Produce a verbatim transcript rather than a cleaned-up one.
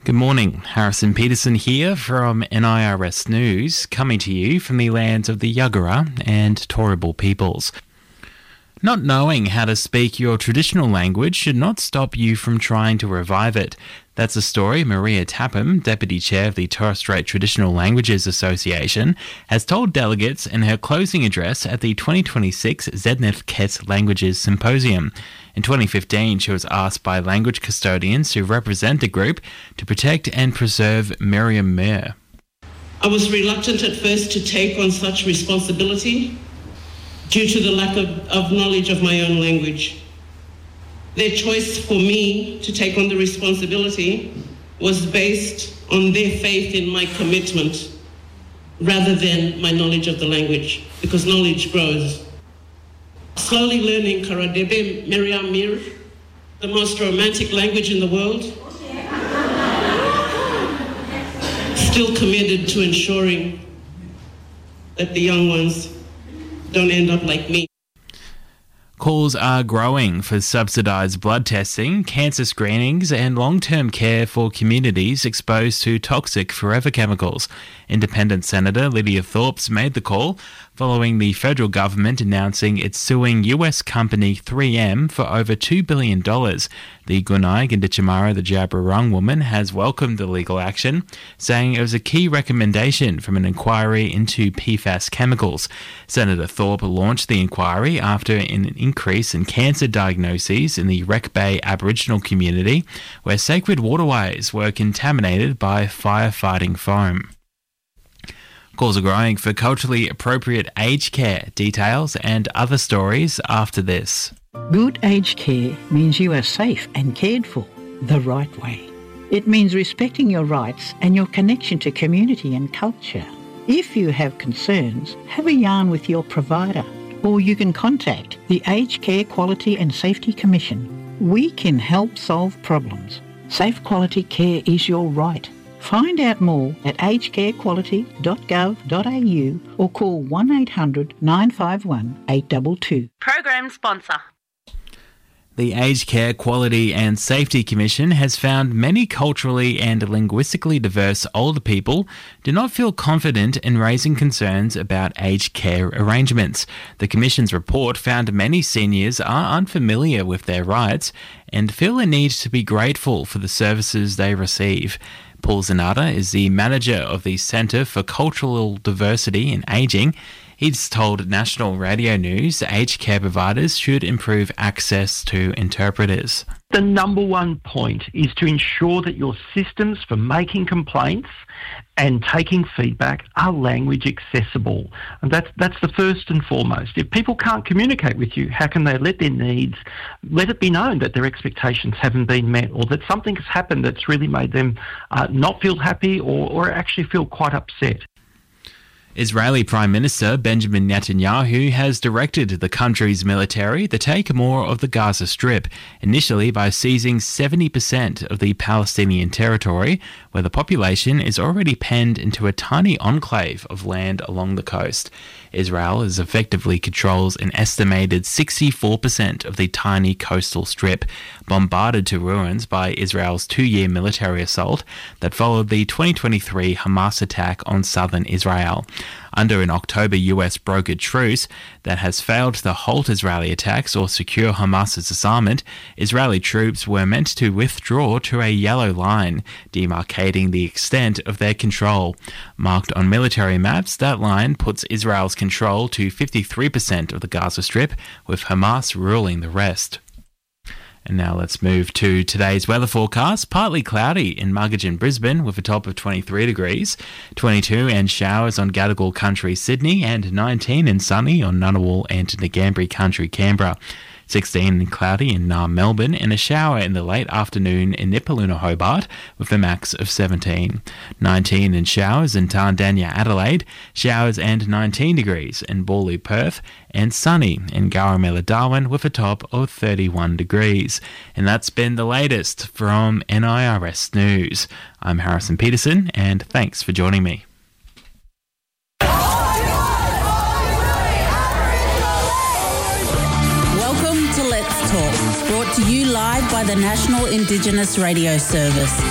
Good morning, Harrison Peterson here from N I R S News, coming to you from the lands of the Yagara and Turrbal peoples. Not knowing how to speak your traditional language should not stop you from trying to revive it. That's a story Maria Tapham, Deputy Chair of the Torres Strait Traditional Languages Association, has told delegates in her closing address at the twenty twenty-six Zednef-Ket Languages Symposium. In twenty fifteen, she was asked by language custodians who represent the group to protect and preserve Miriam Mir. I was reluctant at first to take on such responsibility due to the lack of, of knowledge of my own language. Their choice for me to take on the responsibility was based on their faith in my commitment rather than my knowledge of the language, because knowledge grows. Slowly learning Karadebe Miriam Mir, the most romantic language in the world, still committed to ensuring that the young ones don't end up like me. Calls are growing for subsidised blood testing, cancer screenings and long-term care for communities exposed to toxic forever chemicals. Independent Senator Lydia Thorpe made the call following the federal government announcing it's suing U S company three M for over two billion dollars. The Gunai Ginditjamara, the Djab-Wurrung woman, has welcomed the legal action, saying it was a key recommendation from an inquiry into P FAS chemicals. Senator Thorpe launched the inquiry after an increase in cancer diagnoses in the Wreck Bay Aboriginal community, where sacred waterways were contaminated by firefighting foam. Calls are growing for culturally appropriate aged care. Details and other stories after this. Good aged care means you are safe and cared for the right way. It means respecting your rights and your connection to community and culture. If you have concerns, have a yarn with your provider, or you can contact the Aged Care Quality and Safety Commission. We can help solve problems. Safe quality care is your right. Find out more at aged care quality dot gov dot a u or call one eight hundred nine five one eight two two. Program sponsor. The Aged Care Quality and Safety Commission has found many culturally and linguistically diverse older people do not feel confident in raising concerns about aged care arrangements. The Commission's report found many seniors are unfamiliar with their rights and feel a need to be grateful for the services they receive. Paul Zanata is the manager of the Centre for Cultural Diversity in Ageing. He's told National Radio News aged care providers should improve access to interpreters. The number one point is to ensure that your systems for making complaints and taking feedback are language accessible. And that's, that's the first and foremost. If people can't communicate with you, how can they let their needs, let it be known that their expectations haven't been met, or that something has happened that's really made them uh, not feel happy or, or actually feel quite upset. Israeli Prime Minister Benjamin Netanyahu has directed the country's military to take more of the Gaza Strip, initially by seizing seventy percent of the Palestinian territory, where the population is already penned into a tiny enclave of land along the coast. Israel is effectively controls an estimated sixty-four percent of the tiny coastal strip, bombarded to ruins by Israel's two-year military assault that followed the twenty twenty-three Hamas attack on southern Israel. Under an October U S brokered truce that has failed to halt Israeli attacks or secure Hamas's disarmament, Israeli troops were meant to withdraw to a yellow line, demarcating the extent of their control. Marked on military maps, that line puts Israel's control to fifty-three percent of the Gaza Strip, with Hamas ruling the rest. And now let's move to today's weather forecast. Partly cloudy in Muggeridge, Brisbane, with a top of twenty-three degrees, twenty-two and showers on Gadigal Country, Sydney, and nineteen and sunny on Ngunnawal and Ngambri Country, Canberra. sixteen and cloudy in Naarm, Melbourne, and a shower in the late afternoon in Nipaluna, Hobart, with a max of seventeen. nineteen and showers in Tandanya, Adelaide, showers and nineteen degrees in Bawley, Perth, and sunny in Garamela, Darwin, with a top of thirty-one degrees. And that's been the latest from N I R S News. I'm Harrison Peterson, and thanks for joining me. Brought to you live by the National Indigenous Radio Service.